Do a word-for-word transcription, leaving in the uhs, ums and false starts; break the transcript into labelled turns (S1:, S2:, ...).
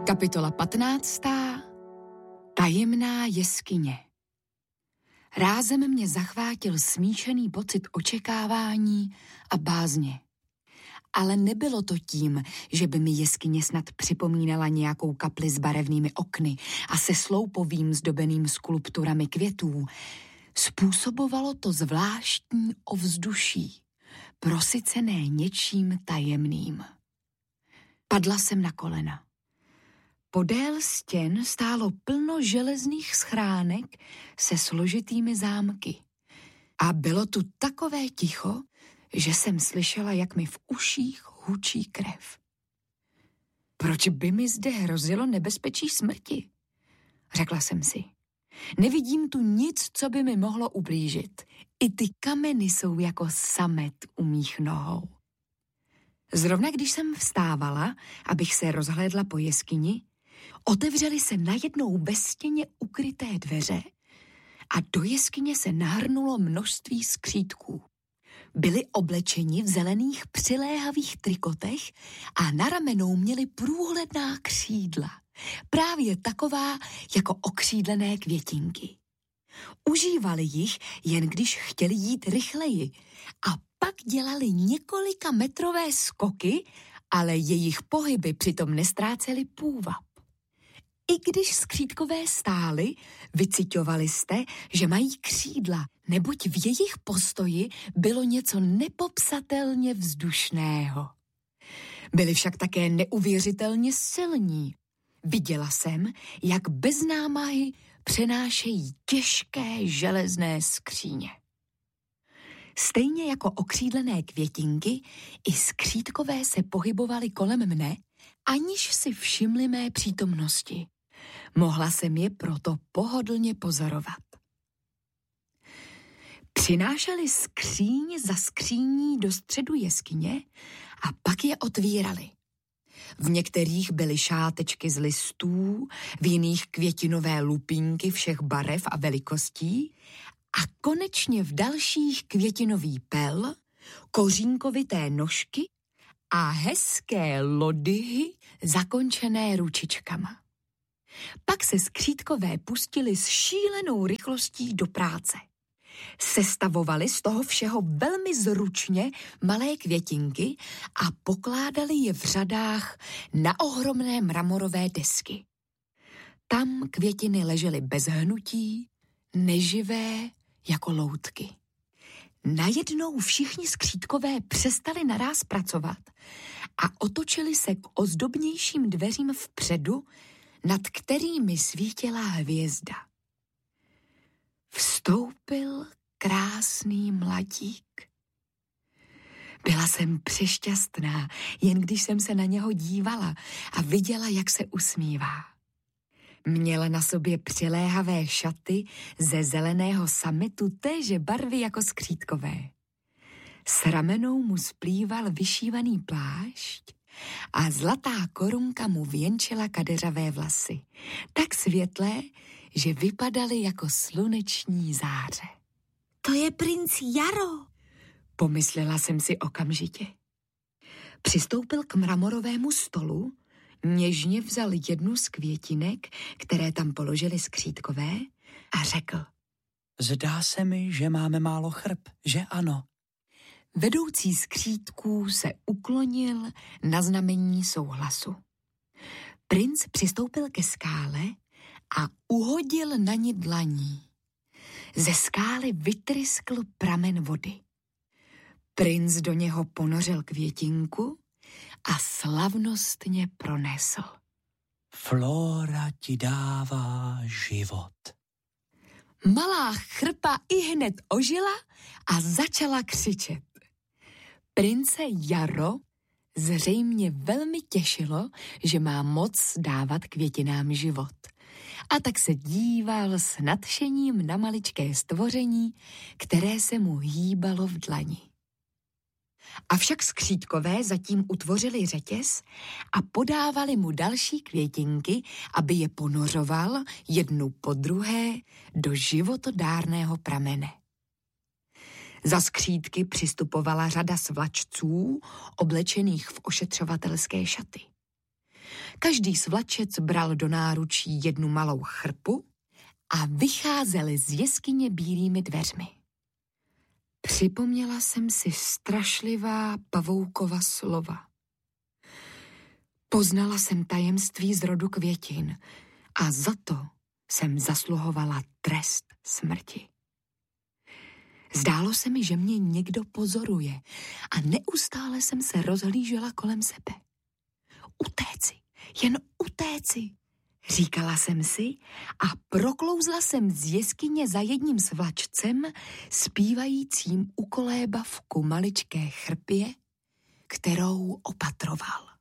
S1: Kapitola patnáctá. Tajemná jeskyně. Rázem mě zachvátil smíšený pocit očekávání a bázně. Ale nebylo to tím, že by mi jeskyně snad připomínala nějakou kapli s barevnými okny a se sloupovým zdobeným skulpturami květů. Způsobovalo to zvláštní ovzduší, prosycené něčím tajemným. Padla jsem na kolena. Podél stěn stálo plno železných schránek se složitými zámky. A bylo tu takové ticho, že jsem slyšela, jak mi v uších hučí krev. Proč by mi zde hrozilo nebezpečí smrti? Řekla jsem si. Nevidím tu nic, co by mi mohlo ublížit. I ty kameny jsou jako samet u mých nohou. Zrovna když jsem vstávala, abych se rozhlédla po jeskyni, otevřely se najednou ve stěně ukryté dveře a do jeskyně se nahrnulo množství skřítků. Byli oblečeni v zelených přiléhavých trikotech a na ramenou měli průhledná křídla, právě taková jako okřídlené květinky. Užívali jich, jen když chtěli jít rychleji, a pak dělali několika metrové skoky, ale jejich pohyby přitom nestrácely půvab. I když skřítkové stály, vyciťovali jste, že mají křídla, neboť v jejich postoji bylo něco nepopsatelně vzdušného. Byli však také neuvěřitelně silní. Viděla jsem, jak bez námahy přenášejí těžké železné skříně. Stejně jako okřídlené květinky, i skřítkové se pohybovaly kolem mne, aniž si všimli mé přítomnosti. Mohla jsem je proto pohodlně pozorovat. Přinášeli skříň za skříní do středu jeskyně a pak je otvírali. V některých byly šátečky z listů, v jiných květinové lupínky všech barev a velikostí a konečně v dalších květinový pel, kořínkovité nožky a hezké lodyhy zakončené ručičkama. Pak se skřítkové pustili s šílenou rychlostí do práce. Sestavovali z toho všeho velmi zručně malé květinky a pokládali je v řadách na ohromné mramorové desky. Tam květiny ležely bez hnutí, neživé jako loutky. Najednou všichni skřítkové přestali naráz pracovat a otočili se k ozdobnějším dveřím vpředu, nad kterými svítila hvězda. Vstoupil krásný mladík. Byla jsem přešťastná, jen když jsem se na něho dívala a viděla, jak se usmívá. Měl na sobě přiléhavé šaty ze zeleného sametu téže barvy jako skřítkové. S ramenou mu splýval vyšívaný plášť a zlatá korunka mu věnčila kadeřavé vlasy, tak světlé, že vypadaly jako sluneční záře.
S2: To je princ Jaro,
S1: pomyslela jsem si okamžitě. Přistoupil k mramorovému stolu, něžně vzal jednu z květinek, které tam položili skřítkové, a řekl.
S3: Zdá se mi, že máme málo chrb, že ano?
S1: Vedoucí skřítků se uklonil na znamení souhlasu. Princ přistoupil ke skále a uhodil na ní dlaní. Ze skály vytryskl pramen vody. Princ do něho ponořil květinku a slavnostně pronesl.
S3: Flora ti dává život.
S1: Malá chrpa ihned ožila a začala křičet. Prince Jaro zřejmě velmi těšilo, že má moc dávat květinám život. A tak se díval s nadšením na maličké stvoření, které se mu hýbalo v dlani. Avšak skřítkové zatím utvořili řetěz a podávali mu další květinky, aby je ponořoval jednu po druhé do životodárného pramene. Za skřítky přistupovala řada svlačců, oblečených v ošetřovatelské šaty. Každý svlačec bral do náručí jednu malou chrpu a vycházeli z jeskyně bílými dveřmi. Připomněla jsem si strašlivá pavoukova slova. Poznala jsem tajemství z rodu květin a za to jsem zasluhovala trest smrti. Zdálo se mi, že mě někdo pozoruje a neustále jsem se rozhlížela kolem sebe. Utéci, jen utéci, říkala jsem si a proklouzla jsem z jeskyně za jedním svlačcem, zpívajícím u kolébavku maličké chrpě, kterou opatroval.